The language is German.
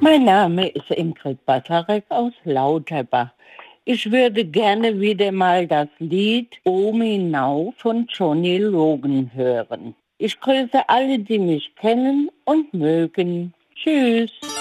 Mein Name ist Ingrid Basarek aus Lauterbach. Ich würde gerne wieder mal das Lied Omi Now von Johnny Logan hören. Ich grüße alle, die mich kennen und mögen. Tschüss.